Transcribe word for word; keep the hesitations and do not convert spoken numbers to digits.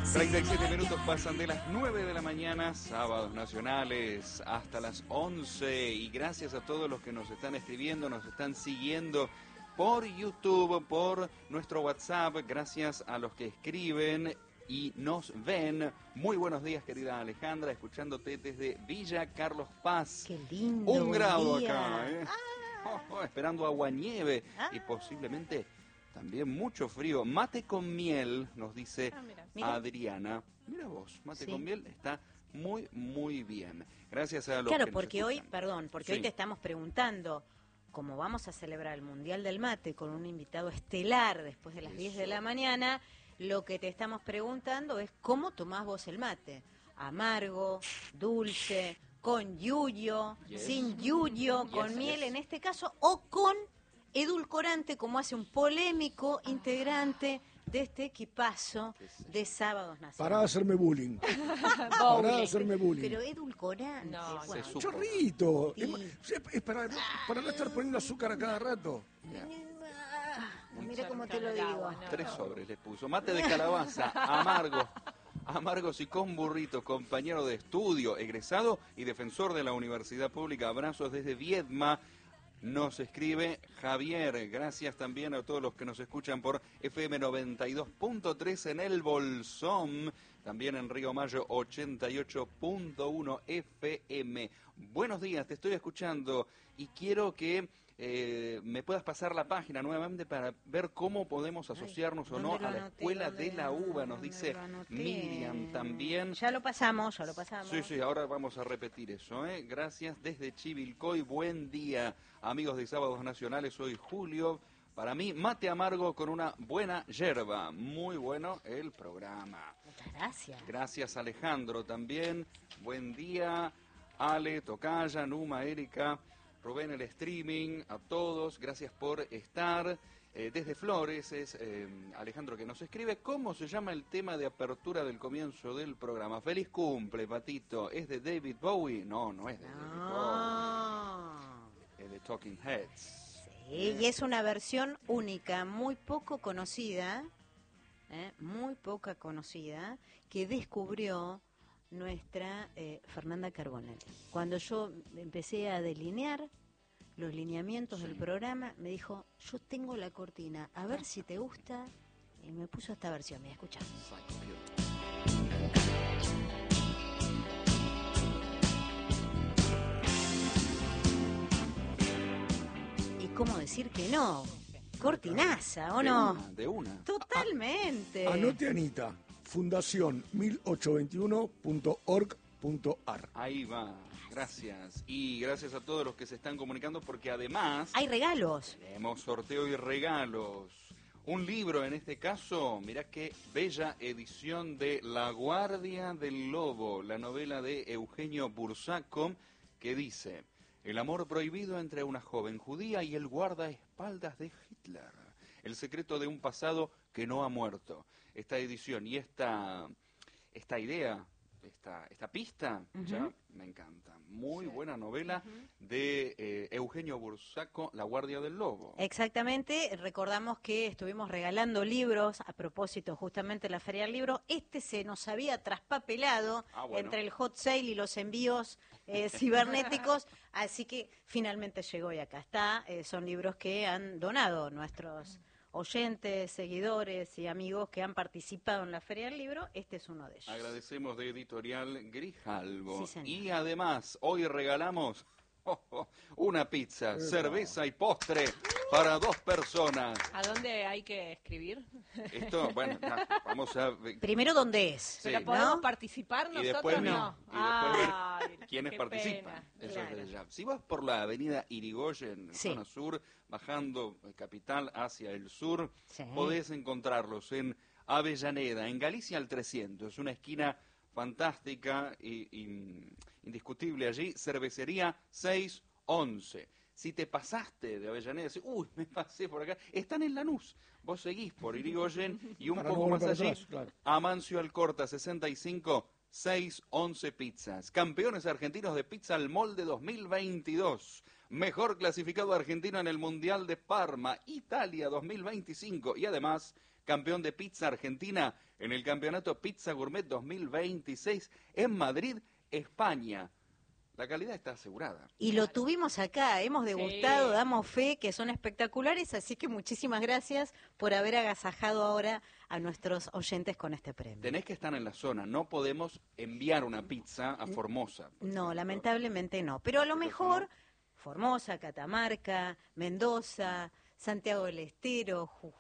treinta y siete minutos pasan de las nueve de la mañana, sábados nacionales, hasta las once. Y gracias a todos los que nos están escribiendo, nos están siguiendo por YouTube, por nuestro WhatsApp. Gracias a los que escriben y nos ven. Muy buenos días, querida Alejandra, escuchándote desde Villa Carlos Paz. Qué lindo. Un grado día. acá, ¿eh? Ah. Oh, oh, esperando aguanieve Ah. y posiblemente también mucho frío. Mate con miel, nos dice Ah, mira. Mira. Adriana. Mira vos, mate Sí. con miel está muy, muy bien. Gracias a los Claro, que nos porque hoy, escuchan. perdón, porque Sí. hoy te estamos preguntando, como vamos a celebrar el Mundial del Mate con un invitado estelar después de las Eso. diez de la mañana, lo que te estamos preguntando es cómo tomás vos el mate. Amargo, dulce, con yuyo, Yes. sin yuyo, Yes, con miel yes. en este caso, o con edulcorante, como hace un polémico integrante de este equipazo ¿Qué sé yo? de Sábados Nacionales. Pará de hacerme bullying. Pará de hacerme bullying. Pero edulcorante. No, bueno. se supo. Chorrito. Sí. Es, es para, para no estar poniendo azúcar a cada rato. Ah, mira cómo te lo Chorrito en el digo. agua, no. Tres sobres les puso. Mate de calabaza, amargo, amargos y con burritos, compañero de estudio, egresado y defensor de la Universidad Pública. Abrazos desde Viedma. Nos escribe Javier. Gracias también a todos los que nos escuchan por F M noventa y dos punto tres en El Bolsón. También en Río Mayo ochenta y ocho punto uno F M. Buenos días, te estoy escuchando y quiero que eh, me puedas pasar la página nuevamente para ver cómo podemos asociarnos Ay, o no ¿dónde a lo la anoté? Escuela ¿Dónde- de la Uva, nos dónde dice lo anoté? Miriam también. Ya lo pasamos, ya lo pasamos. Sí, sí, ahora vamos a repetir eso, ¿eh? Gracias desde Chivilcoy, buen día, amigos de Sábados Nacionales, soy Julio. Para mí, mate amargo con una buena yerba. Muy bueno el programa. Muchas gracias. Gracias, Alejandro, también. Buen día, Ale, Tocaya, Numa, Erika, Rubén, el streaming, a todos. Gracias por estar. Eh, desde Flores es eh, Alejandro que nos escribe. ¿Cómo se llama el tema de apertura del comienzo del programa? Feliz cumple, Patito. ¿Es de David Bowie? No, no es de David Bowie. No. Es de Talking Heads. Sí, y es una versión única, muy poco conocida, ¿eh? muy poca conocida, que descubrió nuestra eh, Fernanda Carbonell. Cuando yo empecé a delinear los lineamientos Sí. del programa, me dijo, yo tengo la cortina, a ver si te gusta, y me puso esta versión, mira, escucha. ¿Y cómo decir que no? Cortinaza, ¿o De no? una, de una. Totalmente. Anote, Anita. Fundación mil ochocientos veintiuno punto org punto ar. Ahí va, gracias. Y gracias a todos los que se están comunicando porque además Hay regalos. tenemos sorteo y regalos. Un libro en este caso, mirá qué bella edición de La Guardia del Lobo, la novela de Eugenio Bursaco, que dice: el amor prohibido entre una joven judía y el guardaespaldas de Hitler. El secreto de un pasado que no ha muerto. Esta edición y esta, esta idea, esta, esta pista, Ujú. ya me encanta. Muy Sí. buena novela de eh, Eugenio Bursaco, La Guardia del Lobo. Exactamente, recordamos que estuvimos regalando libros a propósito justamente de la Feria del Libro. Este se nos había traspapelado Ah, bueno. entre el hot sale y los envíos eh, cibernéticos, así que finalmente llegó y acá está. Eh, son libros que han donado nuestros oyentes, seguidores y amigos que han participado en la Feria del Libro. Este es uno de ellos. Agradecemos de Editorial Grijalvo. Sí, señor. Y además, hoy regalamos oh, oh, una pizza, Epa. cerveza y postre para dos personas. ¿A dónde hay que escribir? Esto, bueno, na- vamos a ver Primero, ¿dónde es? Sí. ¿Pero ¿no? podemos participar Y nosotros? después, no. No. y después ver Ay, quiénes qué participan. pena. Eso Claro. es desde ya. Si vas por la avenida Irigoyen, Sí. zona sur, bajando eh, capital hacia el sur, Sí. podés encontrarlos en Avellaneda, en Galicia al trescientos, una esquina fantástica e indiscutible allí, cervecería seiscientos once. Si te pasaste de Avellaneda, decís, uy, me pasé por acá, están en Lanús. Vos seguís por Irigoyen y un Para no poco más volver para allí, atrás, claro. Amancio Alcorta, sesenta y cinco, seiscientos once pizzas. Campeones argentinos de pizza al molde dos mil veintidós. Mejor clasificado argentino en el Mundial de Parma, Italia dos mil veinticinco. Y además, campeón de pizza argentina en el Campeonato Pizza Gourmet dos mil veintiséis en Madrid, España. La calidad está asegurada. Y lo tuvimos acá, hemos degustado, Sí. damos fe que son espectaculares, así que muchísimas gracias por haber agasajado ahora a nuestros oyentes con este premio. Tenés que estar en la zona, no podemos enviar una pizza a Formosa. por No, ejemplo. lamentablemente no, pero a lo Por eso mejor no. Formosa, Catamarca, Mendoza, Santiago del Estero,